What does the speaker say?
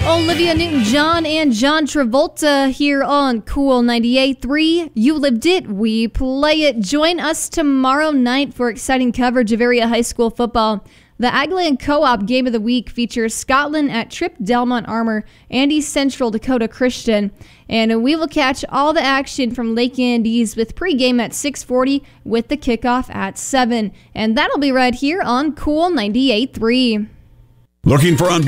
Olivia Newton-John and John Travolta here on Cool 98.3. You lived it, we play it. Join us tomorrow night for exciting coverage of area high school football. The Agland Co-op Game of the Week features Scotland at Trip Delmont Armor and East Central Dakota Christian. And we will catch all the action from Lake Andes with pregame at 6:40 with the kickoff at 7. And that'll be right here on Cool 98.3. Looking for